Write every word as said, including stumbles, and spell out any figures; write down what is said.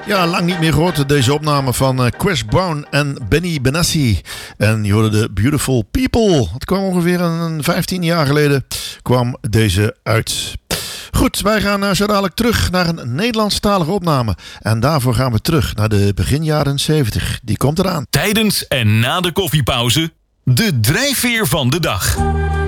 Ja, lang niet meer gehoord deze opname van uh, Chris Brown en Benny Benassi. En je hoorde de Beautiful People. Het kwam ongeveer een vijftien jaar geleden kwam deze uit. Goed, wij gaan uh, zo dadelijk terug naar een Nederlandstalige opname. En daarvoor gaan we terug naar de begin jaren zeventig. Die komt eraan. Tijdens en na de koffiepauze, de drijfveer van de dag.